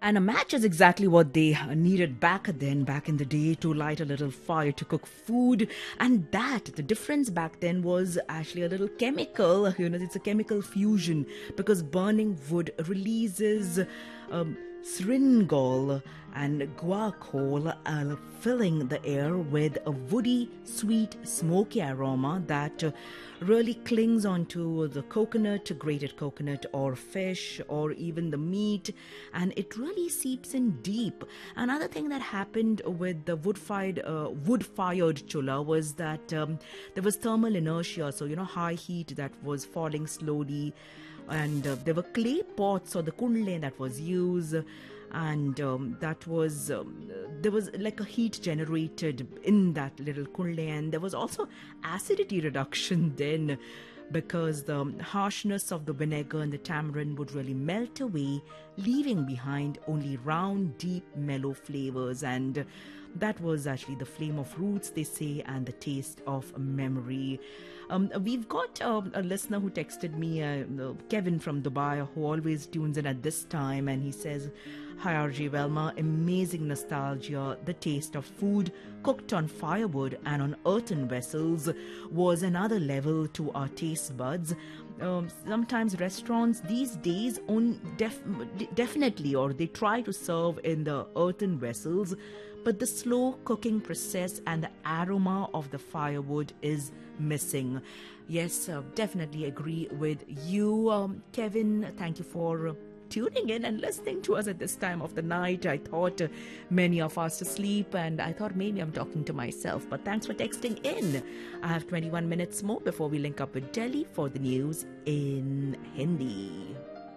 And a match is exactly what they needed back then, back in the day, to light a little fire to cook food. And the difference back then was actually a little chemical. It's a chemical fusion, because burning wood releases syringol and guaiacol, filling the air with a woody, sweet, smoky aroma that really clings onto the coconut, grated coconut, or fish, or even the meat, and it really seeps in deep. Another thing that happened with the wood-fired chula was that there was thermal inertia, so high heat that was falling slowly, and there were clay pots or the kunle that was used, and that was there was like a heat generated in that little kunle, and there was also acidity reduction then, because the harshness of the vinegar and the tamarind would really melt away, leaving behind only round, deep, mellow flavors. And that was actually the flame of roots, they say, and the taste of memory. We've got a listener who texted me, Kevin from Dubai, who always tunes in at this time, and he says, "Hi RJ Velma, amazing nostalgia. The taste of food cooked on firewood and on earthen vessels was another level to our taste buds. Sometimes restaurants these days definitely, or they try to serve in the earthen vessels, but the slow cooking process and the aroma of the firewood is missing." Yes, definitely agree with you, Kevin. Thank you for tuning in and listening to us at this time of the night. I thought many of us asleep, and I thought maybe I'm talking to myself, but thanks for texting in. I have 21 minutes more before we link up with Delhi for the news in Hindi.